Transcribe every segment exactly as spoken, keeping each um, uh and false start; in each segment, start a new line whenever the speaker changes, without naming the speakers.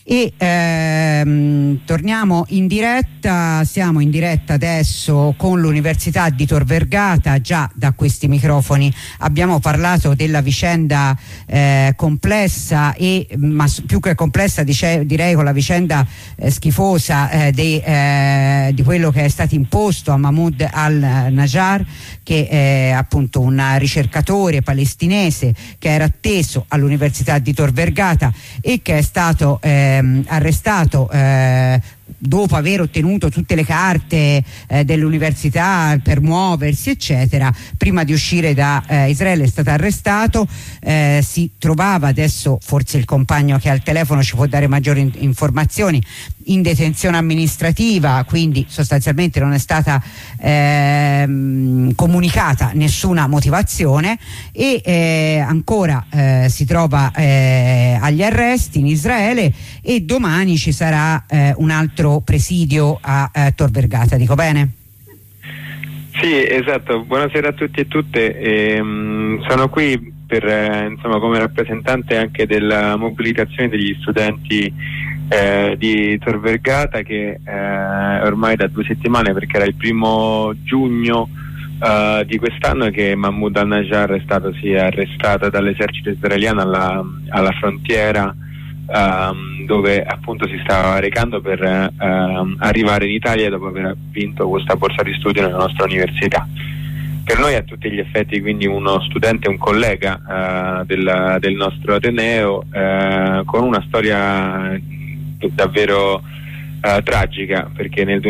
E ehm, torniamo in diretta, siamo in diretta adesso con l'Università di Tor Vergata. Già da questi microfoni abbiamo parlato della vicenda eh, complessa, e ma più che complessa dice, direi con la vicenda eh, schifosa eh, de, eh, di quello che è stato imposto a Mahmoud al-Najjar, che è appunto un ricercatore palestinese che era atteso all'Università di Tor Vergata e che è stato eh, arrestato eh, dopo aver ottenuto tutte le carte eh, dell'università per muoversi eccetera. Prima di uscire da eh, Israele è stato arrestato, eh, si trovava, adesso forse il compagno che ha il telefono ci può dare maggiori in- informazioni, in detenzione amministrativa, quindi sostanzialmente non è stata ehm, comunicata nessuna motivazione, e eh, ancora eh, si trova eh, agli arresti in Israele, e domani ci sarà eh, un altro presidio a eh, Tor Vergata, dico bene?
Sì, esatto. Buonasera a tutti e tutte. Ehm, sono qui per eh, insomma come rappresentante anche della mobilitazione degli studenti eh, di Tor Vergata, che eh, ormai da due settimane, perché era il primo giugno eh, di quest'anno che Mahmoud al-Najjar è stato sì, arrestato dall'esercito israeliano alla, alla frontiera, Um, dove appunto si stava recando per uh, arrivare in Italia dopo aver vinto questa borsa di studio nella nostra università. Per noi a tutti gli effetti quindi uno studente, un collega uh, del, del nostro Ateneo, uh, con una storia davvero uh, tragica, perché nel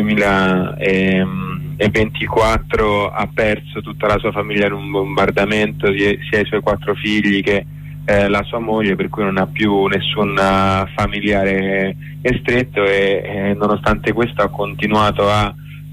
duemilaventiquattro ha perso tutta la sua famiglia in un bombardamento, sia i suoi quattro figli che Eh, la sua moglie, per cui non ha più nessun uh, familiare estretto, e eh, nonostante questo ha continuato a,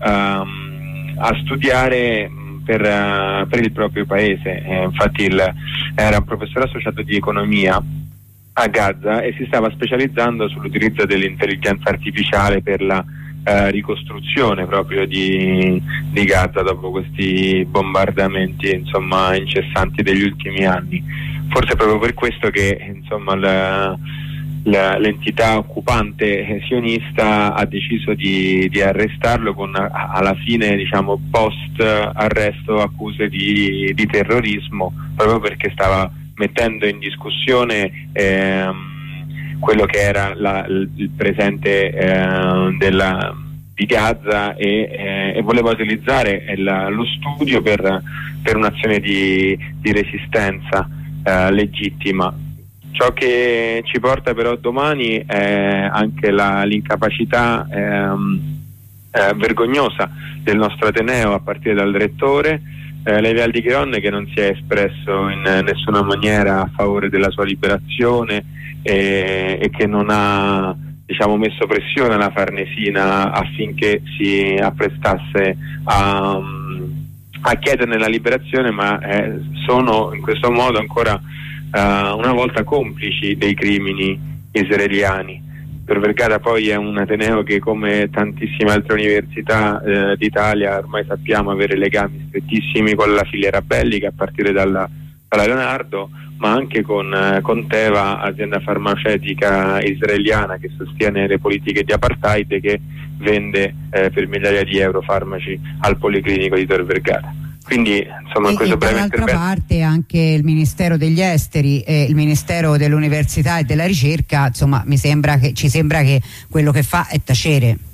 um, a studiare per, uh, per il proprio paese. Eh, infatti il, era un professore associato di economia a Gaza e si stava specializzando sull'utilizzo dell'intelligenza artificiale per la uh, ricostruzione proprio di, di Gaza dopo questi bombardamenti insomma incessanti degli ultimi anni. Forse proprio per questo che insomma la, la, l'entità occupante sionista ha deciso di, di arrestarlo con alla fine, diciamo, post arresto, accuse di, di terrorismo, proprio perché stava mettendo in discussione ehm, quello che era la, il presente eh, della, di Gaza, e, eh, e voleva utilizzare il, lo studio per, per un'azione di, di resistenza Uh, legittima. Ciò che ci porta però domani è anche la, l'incapacità ehm, eh, vergognosa del nostro Ateneo, a partire dal rettore eh, Levi Aldighiron, che non si è espresso in eh, nessuna maniera a favore della sua liberazione, e, e che non ha, diciamo, messo pressione alla Farnesina affinché si apprestasse a a chiederne la liberazione, ma eh, sono in questo modo ancora uh, una volta complici dei crimini israeliani. Tor Vergata poi è un ateneo che, come tantissime altre università eh, d'Italia, ormai sappiamo avere legami strettissimi con la filiera bellica, a partire dalla, dalla Leonardo, ma anche con, eh, con Teva, azienda farmaceutica israeliana che sostiene le politiche di apartheid, che vende eh, per migliaia di euro farmaci al Policlinico di Tor Vergata. Quindi insomma in questo breve intervento,
dall'altra parte anche il Ministero degli Esteri e il Ministero dell'Università e della Ricerca, insomma mi sembra che ci sembra che quello che fa è tacere.